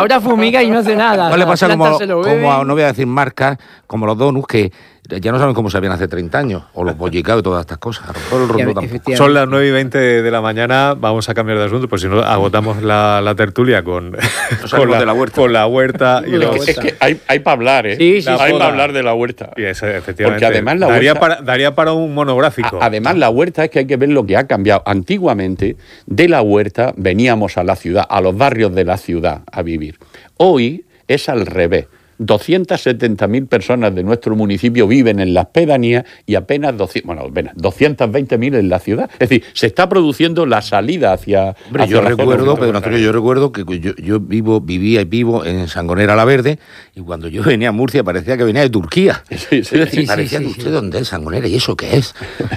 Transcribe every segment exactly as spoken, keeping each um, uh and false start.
ahora fumiga y no hace nada. No le pasa como, se lo como a, no voy a decir marcas, como los donuts, que ya no saben cómo sabían hace treinta años, o los bollicaos y todas estas cosas. Son las nueve y veinte de la mañana, vamos a cambiar de asunto, pues si no agotamos la, la tertulia con, no con, la, de la huerta. con la huerta. Y es, los... que, es que hay, hay para hablar, ¿eh? Sí, sí, hay para hablar de la huerta. Y eso, efectivamente. Porque además la daría, huerta, para, daría para un monográfico. A, además la huerta es que hay que ver lo que ha cambiado. Antiguamente, de la huerta veníamos a la ciudad, a los barrios de la ciudad a vivir. Hoy es al revés. doscientas setenta mil personas de nuestro municipio viven en las pedanías y apenas, doscientas, bueno, apenas doscientas veinte mil en la ciudad. Es decir, se está produciendo la salida hacia... Hombre, hacia yo recuerdo, Pedro Antonio, yo recuerdo que yo, yo vivo, vivía y vivo en Sangonera la Verde, y cuando yo venía a Murcia parecía que venía de Turquía. Sí, sí, es decir, sí, parecía sí, que sí, usted sí. dónde es Sangonera, ¿y eso qué es?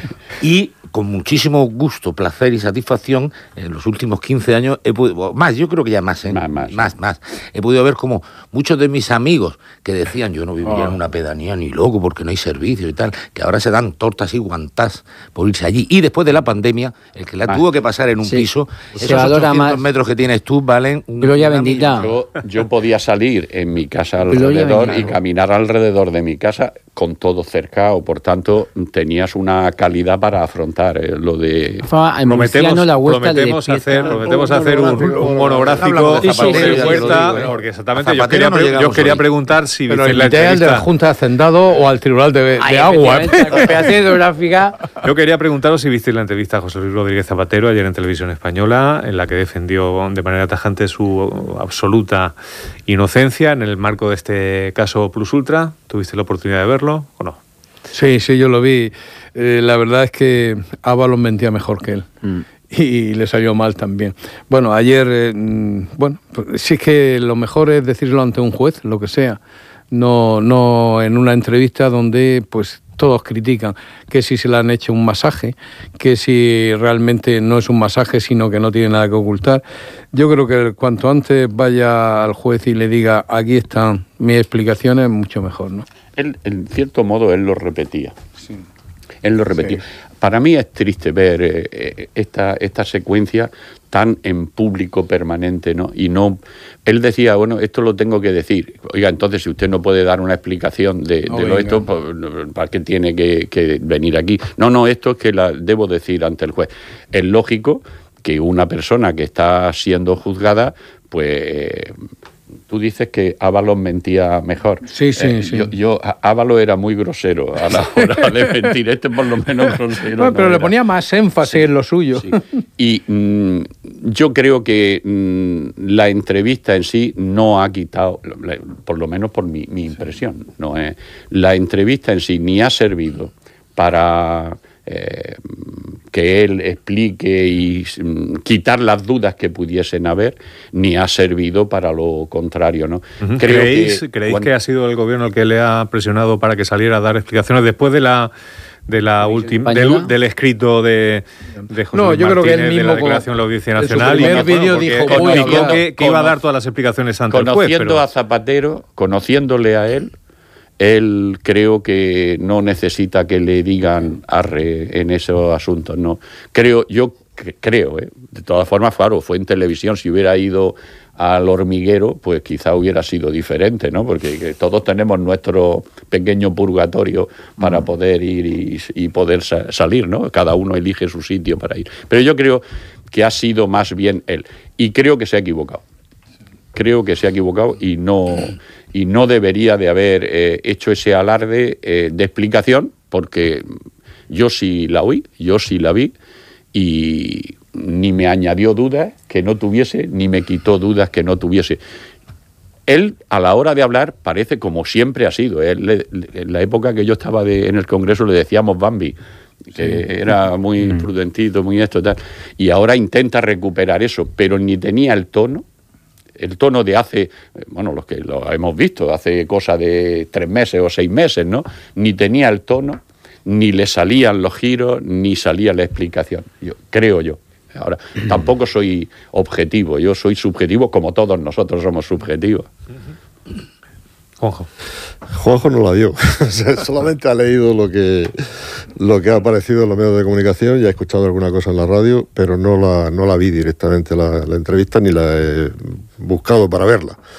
Y con muchísimo gusto, placer y satisfacción, en los últimos quince años, he podido, más, yo creo que ya más, ¿eh? Más, más. más, más, he podido ver como muchos de mis amigos que decían, yo no viviría Oh. en una pedanía ni loco porque no hay servicio y tal, que ahora se dan tortas y guantás por irse allí. Y después de la pandemia, el que la Más. tuvo que pasar en un Sí. piso, Se esos valora ochocientos más. metros que tienes tú valen un, Gloria una bendita. Yo, yo podía salir en mi casa Gloria alrededor y bendita. caminar alrededor de mi casa con todo cercado, por tanto tenías una calidad para afrontar eh, lo de... Al murciano la huerta prometemos le hacer, despierta. prometemos hacer un, un monográfico Hablamos de sobre Zapatero, huerta, ya te lo digo, ¿eh? porque exactamente A yo Zapatero quería, no pre- llegamos yo quería hoy. preguntar si Pero viste la invité al de la entrevista. Junta de Hacendado o al Tribunal de, de Ay, Agua. efectivamente, la cooperación hidrográfica. Yo quería preguntaros si visteis la entrevista a José Luis Rodríguez Zapatero ayer en Televisión Española, en la que defendió de manera tajante su absoluta inocencia en el marco de este caso Plus Ultra. ¿Tuviste la oportunidad de verlo o no? Sí, sí, yo lo vi. Eh, la verdad es que Ábalos mentía mejor que él. Mm. Y le salió mal también. Bueno, ayer, eh, bueno, pues, sí es que lo mejor es decirlo ante un juez, lo que sea. No, no en una entrevista donde, pues, todos critican que si se le han hecho un masaje, que si realmente no es un masaje, sino que no tiene nada que ocultar. Yo creo que cuanto antes vaya al juez y le diga, aquí están mis explicaciones, mucho mejor, ¿no? Él, en cierto modo, él lo repetía. Sí. Él lo repetía. Sí. Para mí es triste ver eh, esta, esta secuencia tan en público permanente, ¿no? Y no... Él decía, bueno, esto lo tengo que decir. Oiga, entonces, si usted no puede dar una explicación de, No de lo venga. esto, pues, ¿para qué tiene que, que venir aquí? No, no, esto es que la debo decir ante el juez. Es lógico que una persona que está siendo juzgada, pues... Tú dices que Ábalos mentía mejor. Sí, sí, Eh, sí. Yo, yo Ábalos era muy grosero a la hora de mentir. Este por lo menos grosero. No, no pero le era. ponía más énfasis Sí, en lo suyo. sí. Y mm, yo creo que mm, la entrevista en sí no ha quitado, por lo menos por mi, mi impresión, no es, la entrevista en sí ni ha servido para eh, que él explique y mm, quitar las dudas que pudiesen haber, ni ha servido para lo contrario, ¿no? Uh-huh. Creo ¿Creéis, que, ¿creéis cuando- que ha sido el gobierno el que le ha presionado para que saliera a dar explicaciones después de la de la última Española? del, del escrito de, de José No, Luis yo creo que él Martínez, de mismo la declaración de la Audiencia en su Nacional primer y vídeo porque dijo, él voy a indicó hablar. que, que iba a Cono- dar todas las explicaciones ante el juez, Conociendo pero a Zapatero, conociéndole a él, él creo que no necesita que le digan arre en esos asuntos, no. Creo, yo cre- creo, ¿eh? De todas formas, claro, fue en televisión, si hubiera ido al hormiguero, pues quizá hubiera sido diferente, ¿no? Porque que todos tenemos nuestro pequeño purgatorio para poder ir y, y poder sa- salir, ¿no? Cada uno elige su sitio para ir. Pero yo creo que ha sido más bien él. Y creo que se ha equivocado. Creo que se ha equivocado y no, y no debería de haber eh, hecho ese alarde eh, de explicación, porque yo sí la oí, yo sí la vi, y ni me añadió dudas que no tuviese, ni me quitó dudas que no tuviese. Él, a la hora de hablar, parece como siempre ha sido. Él, le- en la época que yo estaba de- en el Congreso le decíamos Bambi, que era muy prudentito, muy esto y tal, y ahora intenta recuperar eso, pero ni tenía el tono, el tono de hace, bueno, los que lo hemos visto, hace cosa de tres meses o seis meses, ¿no? Ni tenía el tono, ni le salían los giros, ni salía la explicación, yo, creo yo. Ahora, tampoco soy objetivo, yo soy subjetivo como todos nosotros somos subjetivos. Juanjo. Juanjo no la vio, o sea, solamente ha leído lo que, lo que ha aparecido en los medios de comunicación y ha escuchado alguna cosa en la radio, pero no la, no la vi directamente la, la entrevista ni la he buscado para verla.